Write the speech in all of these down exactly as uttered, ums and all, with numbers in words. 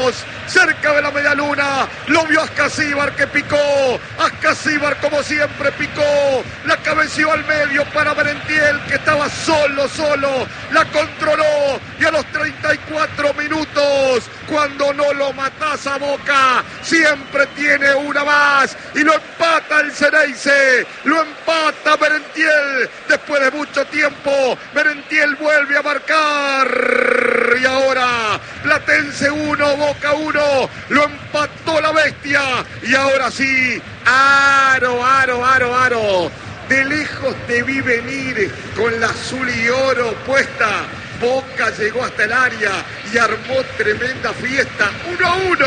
metros, cerca de la media luna, lo vio Ascasíbar que picó, Ascasíbar como siempre picó, la cabeció al medio para Merentiel que estaba solo, solo, la controló y a los treinta y cuatro minutos, cuando no lo matás a Boca, siempre tiene una más y lo empata el Ceneice, lo empata Merentiel, después de mucho tiempo, Merentiel vuelve a marcar y ahora Platense uno, Boca uno, lo empató la bestia y ahora sí, aro, aro, aro, aro, de lejos te vi venir con la azul y oro puesta, Boca llegó hasta el área y armó tremenda fiesta, uno a uno.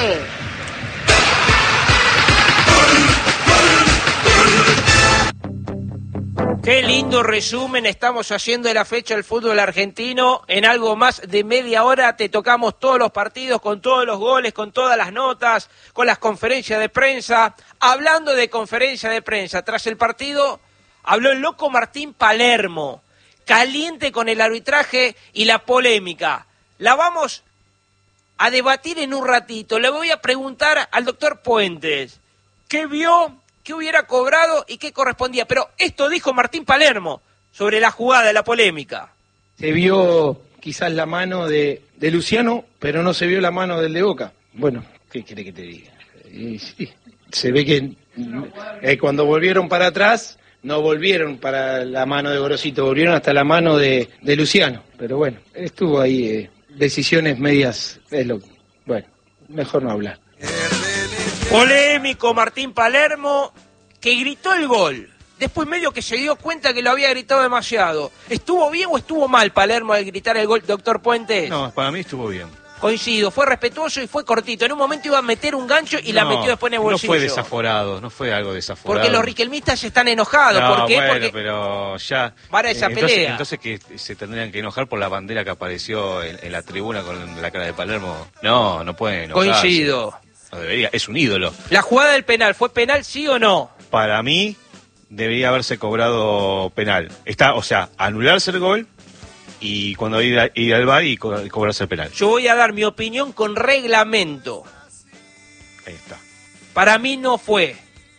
Qué lindo resumen estamos haciendo de la fecha del fútbol argentino. En algo más de media hora te tocamos todos los partidos, con todos los goles, con todas las notas, con las conferencias de prensa. Hablando de conferencia de prensa, tras el partido habló el loco Martín Palermo, caliente con el arbitraje y la polémica. La vamos a debatir en un ratito. Le voy a preguntar al doctor Puentes, ¿qué vio? ¿Qué hubiera cobrado y qué correspondía? Pero esto dijo Martín Palermo sobre la jugada de la polémica. Se vio quizás la mano de, de Luciano, pero no se vio la mano del de Boca. Bueno, ¿qué quiere que te diga? Y, sí, se ve que eh, cuando volvieron para atrás, no volvieron para la mano de Gorosito, volvieron hasta la mano de, de Luciano. Pero bueno, estuvo ahí, eh, decisiones medias, es lo bueno, mejor no hablar. Polémico Martín Palermo, que gritó el gol. Después medio que se dio cuenta que lo había gritado demasiado. ¿Estuvo bien o estuvo mal Palermo al gritar el gol, doctor Puentes? No, para mí estuvo bien. Coincido, fue respetuoso y fue cortito. En un momento iba a meter un gancho y no, la metió después en el bolsillo. No fue desaforado, no fue algo desaforado. Porque los riquelmistas están enojados. No, ¿Por qué? bueno, Porque pero ya... para esa entonces, pelea. Entonces que se tendrían que enojar por la bandera que apareció en, en la tribuna con la cara de Palermo. No, no pueden enojarse. Coincido. No debería, es un ídolo. ¿La jugada del penal fue penal, sí o no? Para mí, debería haberse cobrado penal. Está, o sea, anularse el gol y cuando ir, a, ir al V A R y, co y cobrarse el penal. Yo voy a dar mi opinión con reglamento. Ahí está. Para mí no fue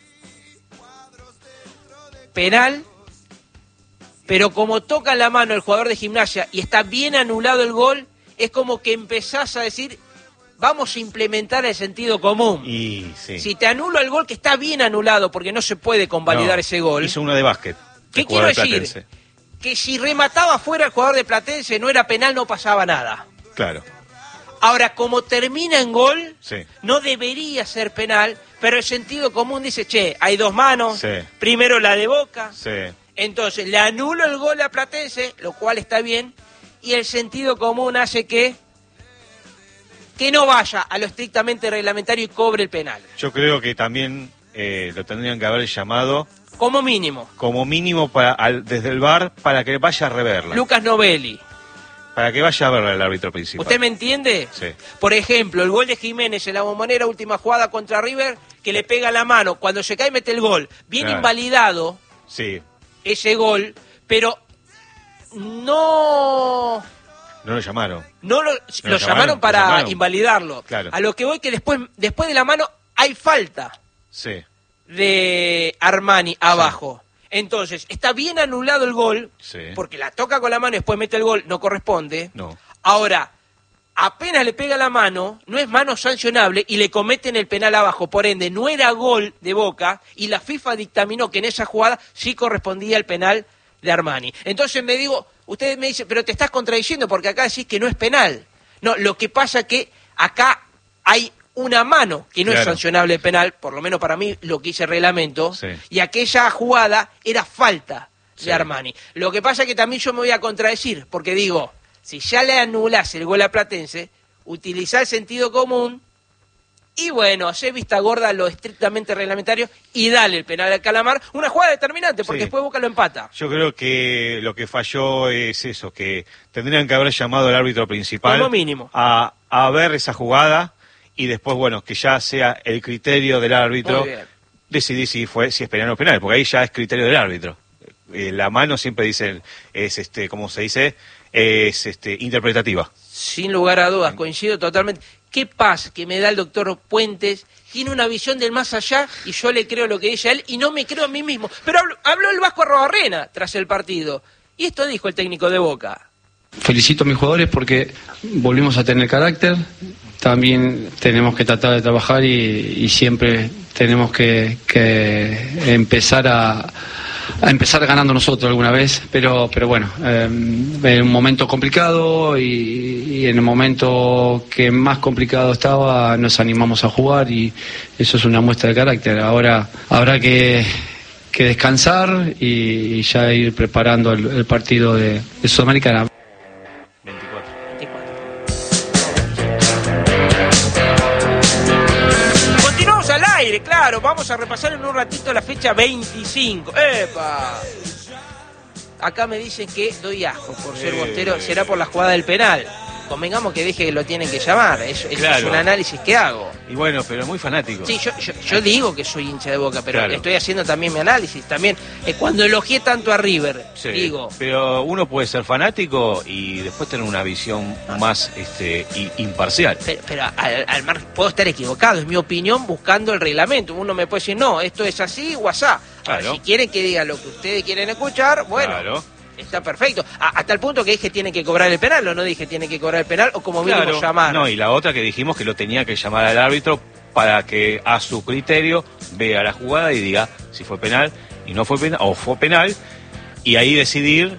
penal, pero como toca la mano el jugador de Gimnasia y está bien anulado el gol, es como que empezás a decir... Vamos a implementar el sentido común. Y, sí. Si te anulo el gol, que está bien anulado, porque no se puede convalidar no, ese gol. Hizo uno de básquet. ¿Qué quiero decir? Platense. Que si remataba fuera el jugador de Platense, no era penal, no pasaba nada. Claro. Ahora, como termina en gol, sí. no debería ser penal, pero el sentido común dice, che, hay dos manos, sí. primero la de Boca, sí. entonces le anulo el gol a Platense, lo cual está bien, y el sentido común hace que que no vaya a lo estrictamente reglamentario y cobre el penal. Yo creo que también eh, lo tendrían que haber llamado... Como mínimo. Como mínimo para al, desde el V A R para que vaya a reverla. Lucas Novelli. Para que vaya a verla el árbitro principal. ¿Usted me entiende? Sí. Por ejemplo, el gol de Jiménez en la Bombonera, última jugada contra River, que le pega la mano. Cuando se cae mete el gol. Bien claro. invalidado sí. ese gol, pero no... No lo llamaron. No lo, no lo, lo llamaron, llamaron para lo llamaron. invalidarlo. Claro. A lo que voy que después, después de la mano hay falta sí. de Armani abajo. Sí. Entonces, está bien anulado el gol, sí. porque la toca con la mano y después mete el gol, no corresponde. No. Ahora, apenas le pega la mano, no es mano sancionable y le cometen el penal abajo. Por ende, no era gol de Boca y la FIFA dictaminó que en esa jugada sí correspondía el penal de Armani. Entonces me digo... Usted me dice, pero te estás contradiciendo porque acá decís que no es penal. No, lo que pasa es que acá hay una mano que no claro. es sancionable penal, por lo menos para mí lo que dice el reglamento, sí. y aquella jugada era falta de sí. Armani. Lo que pasa es que también yo me voy a contradecir, porque digo, si ya le anulás el gol a Platense, utilizá el sentido común y bueno, hacer vista gorda lo estrictamente reglamentario y dale el penal al Calamar, una jugada determinante, porque sí. después Boca lo empata. Yo creo que lo que falló es eso, que tendrían que haber llamado al árbitro principal como mínimo a, a ver esa jugada y después, bueno, que ya sea el criterio del árbitro decidir si fue si es penal o penal, porque ahí ya es criterio del árbitro. Eh, la mano siempre dicen, es este, ¿cómo se dice? Es este interpretativa. Sin lugar a dudas, coincido totalmente. qué paz que me da el doctor Puentes. Tiene una visión del más allá y yo le creo lo que dice a él y no me creo a mí mismo. Pero habló, habló el Vasco Arrobarrena tras el partido. Y esto dijo el técnico de Boca. Felicito a mis jugadores porque volvimos a tener carácter. También tenemos que tratar de trabajar y, y siempre tenemos que, que empezar a, a empezar ganando nosotros alguna vez, pero pero bueno, eh, en un momento complicado y, y en el momento que más complicado estaba nos animamos a jugar y eso es una muestra de carácter. Ahora habrá que, que descansar y, y ya ir preparando el, el partido de, de Sudamericana. Claro, vamos a repasar en un ratito la fecha veinticinco. ¡Epa! Acá me dicen que doy asco por ser bostero. Será por la jugada del penal. Convengamos que dije que lo tienen que llamar. Eso, eso claro. Es un análisis que hago. Y bueno, pero muy fanático. Sí, yo, yo, yo digo que soy hincha de Boca, pero claro. Estoy haciendo también mi análisis. También eh, cuando elogié tanto a River, sí, digo. Pero uno puede ser fanático y después tener una visión ah. más este, imparcial. Pero, pero al, al mar puedo estar equivocado, es mi opinión buscando el reglamento. Uno me puede decir, no, esto es así o asá. Claro. Si quieren que diga lo que ustedes quieren escuchar, bueno. Claro. Está perfecto. A, hasta el punto que dije tiene que cobrar el penal, o no dije tiene que cobrar el penal, o como mínimo claro, llamar. No, y la otra que dijimos que lo tenía que llamar al árbitro para que a su criterio vea la jugada y diga si fue penal y no fue penal, o fue penal, y ahí decidir,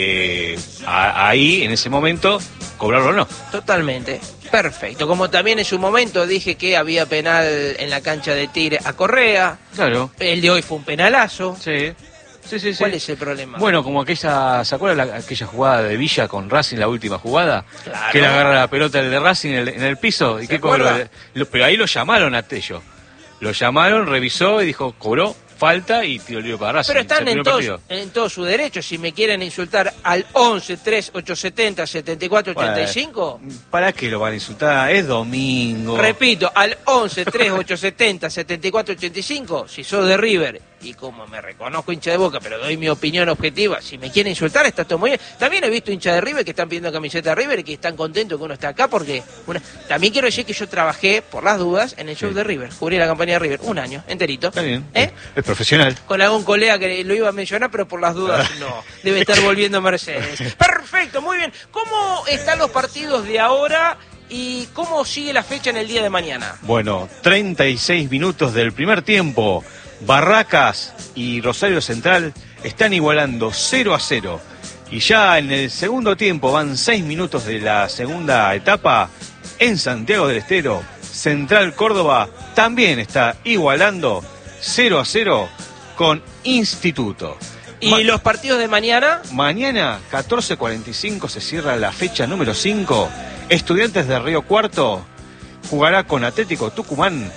eh, a, ahí, en ese momento, cobrarlo o no. Totalmente. Perfecto. Como también en su momento dije que había penal en la cancha de Tigre a Correa. Claro. El de hoy fue un penalazo. Sí. Sí, sí, sí. ¿Cuál es el problema? Bueno, como aquella, ¿se acuerdan la, aquella jugada de Villa con Racing, la última jugada? Claro. Que le agarra la pelota el de Racing en el, en el piso. ¿Y qué cobró? Pero ahí lo llamaron a Tello. Lo llamaron, revisó y dijo, cobró falta y tiró el lío para Racing. Pero están en todo, en todo su derecho. Si me quieren insultar al once, tres, ocho setenta, setenta y cuatro, ochenta y cinco. Bueno, ¿para qué lo van a insultar? Es domingo. Repito, al once, tres, ocho setenta, setenta y cuatro, ochenta y cinco. Si sos de River y como me reconozco hincha de Boca, pero doy mi opinión objetiva, si me quieren insultar está todo muy bien. También he visto hinchas de River que están pidiendo camiseta de River y que están contentos que uno está acá porque... Una... También quiero decir que yo trabajé, por las dudas, en el show sí. de River. Cubrí la campaña de River un año, enterito. Está bien. ¿Eh? Es profesional. Con algún colega que lo iba a mencionar, pero por las dudas no. Debe estar volviendo Mercedes. Perfecto, muy bien. ¿Cómo están los partidos de ahora y cómo sigue la fecha en el día de mañana? Bueno, treinta y seis minutos del primer tiempo. Barracas y Rosario Central están igualando cero a cero. Y ya en el segundo tiempo, van seis minutos de la segunda etapa, en Santiago del Estero, Central Córdoba también está igualando cero a cero con Instituto. ¿Y Ma- los partidos de mañana? Mañana, catorce cuarenta y cinco, se cierra la fecha número cinco. Estudiantes de Río Cuarto jugará con Atlético Tucumán.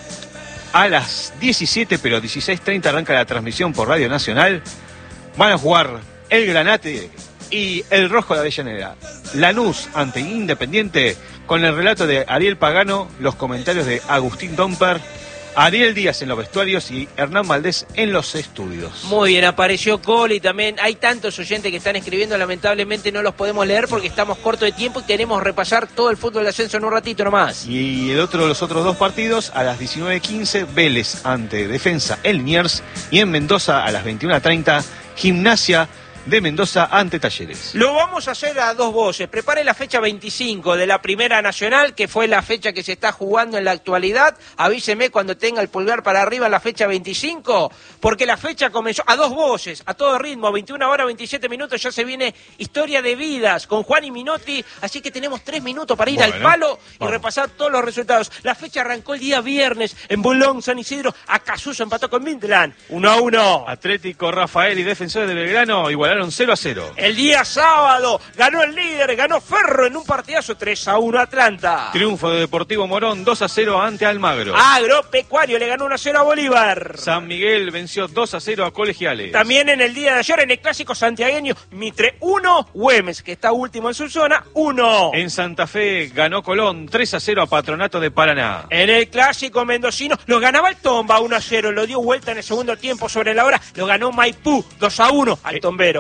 A las diecisiete, pero dieciséis treinta arranca la transmisión por Radio Nacional. Van a jugar el Granate y el Rojo de Avellaneda. Lanús ante Independiente, con el relato de Ariel Pagano, los comentarios de Agustín Domper, Ariel Díaz en los vestuarios y Hernán Valdés en los estudios. Muy bien, apareció Cole y también hay tantos oyentes que están escribiendo, lamentablemente no los podemos leer porque estamos cortos de tiempo y queremos repasar todo el fútbol de ascenso en un ratito nomás. Y el otro de los otros dos partidos, a las diecinueve quince, Vélez ante Defensa El Liniers, y en Mendoza a las veintiuna treinta, Gimnasia de Mendoza ante Talleres. Lo vamos a hacer a dos voces. Prepare la fecha veinticinco de la Primera Nacional, que fue la fecha que se está jugando en la actualidad. Avíseme cuando tenga el pulgar para arriba en la fecha veinticinco, porque la fecha comenzó a dos voces, a todo ritmo, veintiuna horas, veintisiete minutos, ya se viene Historia de Vidas con Juan y Minotti, así que tenemos tres minutos para ir bueno, al palo y vamos. repasar todos los resultados. La fecha arrancó el día viernes en Bulón, San Isidro. Acasuso empató con Midland, uno a uno. Atlético Rafael y Defensores de Belgrano igual cero a cero. El día sábado ganó el líder, ganó Ferro en un partidazo tres a uno Atlanta. Triunfo de Deportivo Morón dos a cero ante Almagro. Agropecuario le ganó uno a cero a Bolívar. San Miguel venció dos a cero a Colegiales. También en el día de ayer en el clásico santiagueño, Mitre uno, Güemes, que está último en su zona, uno. En Santa Fe ganó Colón tres a cero a Patronato de Paraná. En el clásico mendocino lo ganaba el Tomba uno a cero, lo dio vuelta en el segundo tiempo sobre la hora, lo ganó Maipú dos a uno al Tombero.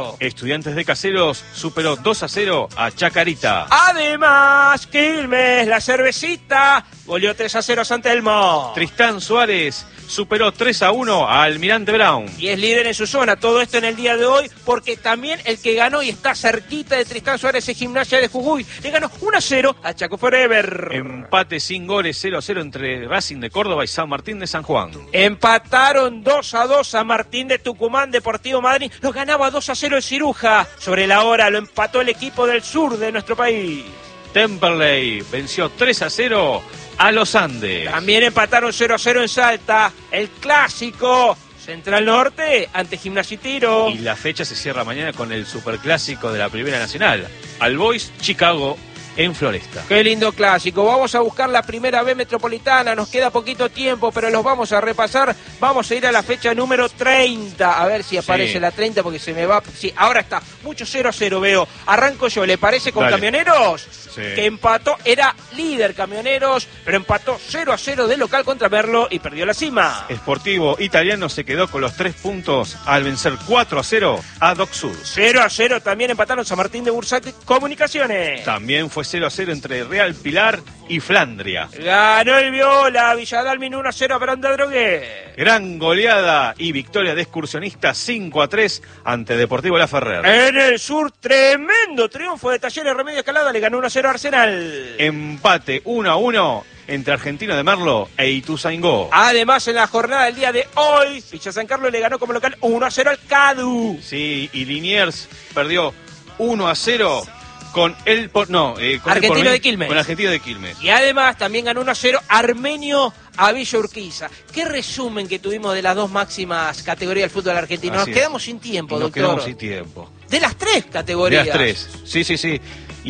cero. Estudiantes de Caseros superó dos a cero a Chacarita. Además, Quilmes, la cervecita, goleó tres a cero a San Telmo. Tristán Suárez superó tres a uno a Almirante Brown. Y es líder en su zona. Todo esto en el día de hoy, porque también el que ganó y está cerquita de Tristán Suárez es Gimnasia de Jujuy. Le ganó uno a cero a Chaco Forever. Empate sin goles cero a cero entre Racing de Córdoba y San Martín de San Juan. Empataron dos a dos a Martín de Tucumán. Deportivo Madrid lo ganaba dos a cero el Ciruja. Sobre la hora lo empató el equipo del sur de nuestro país. Temperley venció tres a cero a Los Andes. También empataron cero a cero en Salta. El clásico Central Norte ante Gimnasia y Tiro. Y la fecha se cierra mañana con el superclásico de la Primera Nacional. All Boys Chicago en Floresta. Qué lindo clásico. Vamos a buscar la primera B metropolitana. Nos queda poquito tiempo, pero los vamos a repasar. Vamos a ir a la fecha número treinta. A ver si aparece sí. la treinta, porque se me va. Sí, ahora está. Mucho cero a cero veo. Arranco yo. ¿Le parece con Dale. Camioneros? Sí. Que empató. Era líder Camioneros, pero empató cero a cero de local contra Merlo y perdió la cima. Sportivo Italiano se quedó con los tres puntos al vencer cuatro a cero a Doc Sur. cero a cero también empataron San Martín de Bursac Comunicaciones. También fue cero a cero entre Real Pilar y Flandria. Ganó el Viola, Villadalmin uno a cero a Branda Drogué. Gran goleada y victoria de Excursionistas cinco a tres ante Deportivo La Ferrer. En el sur, tremendo triunfo de Talleres Remedio Escalada, le ganó uno a cero a Arsenal. Empate uno a uno entre Argentino de Merlo e Ituzaingó. Además, en la jornada del día de hoy, Villa San Carlos le ganó como local uno a cero al Cadu. Sí, y Liniers perdió uno a cero con el... No, eh, con Argentino el Porvenir, de Quilmes. Con Argentino de Quilmes. Y además también ganó uno a cero Armenio a Villa Urquiza. Qué resumen que tuvimos de las dos máximas categorías del fútbol argentino. Nos Así es. quedamos sin tiempo, Nos doctor. quedamos sin tiempo. De las tres categorías. De las tres, sí, sí, sí.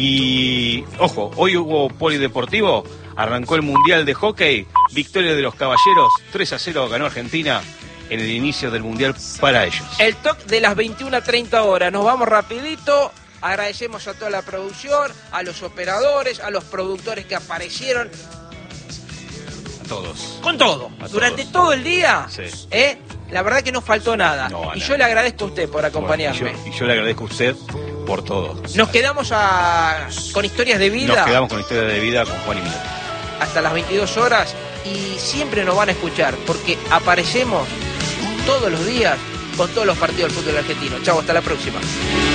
Y, ojo, hoy hubo polideportivo, arrancó el Mundial de Hockey, victoria de los Caballeros, tres a cero ganó Argentina en el inicio del Mundial para ellos. El toque de las veintiuna a treinta horas. Nos vamos rapidito. Agradecemos a toda la producción, a los operadores, a los productores que aparecieron. A todos. Con todo. A Durante todos. todo el día. Sí. ¿eh? La verdad que no faltó nada. No, y nada. yo le agradezco a usted por acompañarme. Bueno, y, yo, y yo le agradezco a usted por todo. Nos quedamos a, con historias de vida. Nos quedamos con historia de vida con Juan y Miguel. Hasta las veintidós horas. Y siempre nos van a escuchar. Porque aparecemos todos los días con todos los partidos del fútbol argentino. Chau, hasta la próxima.